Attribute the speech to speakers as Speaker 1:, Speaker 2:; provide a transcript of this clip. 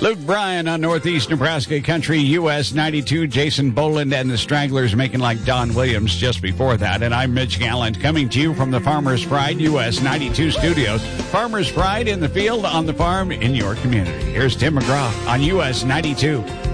Speaker 1: Luke Bryan on Northeast Nebraska Country, US 92. Jason Boland and the Stragglers making like Don Williams just before that. And I'm Mitch Gallant coming to you from the Farmer's Pride US 92 studios. Farmer's Pride in the field, on the farm, in your community. Here's Tim McGraw on US 92.